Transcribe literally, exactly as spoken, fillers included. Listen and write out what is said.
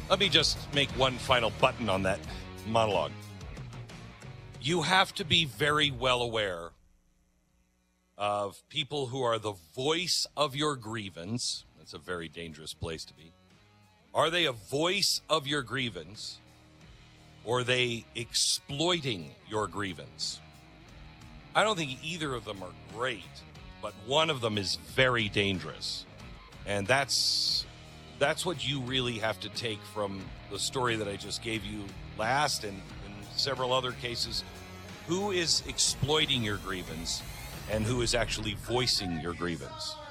Let me just make one final button on that monologue. You have to be very well aware of people who are the voice of your grievance. That's a very dangerous place to be. Are they a voice of your grievance, or are they exploiting your grievance? I don't think either of them are great, but one of them is very dangerous. And that's that's what you really have to take from the story that I just gave you last and, and several other cases. Who is exploiting your grievance and who is actually voicing your grievance?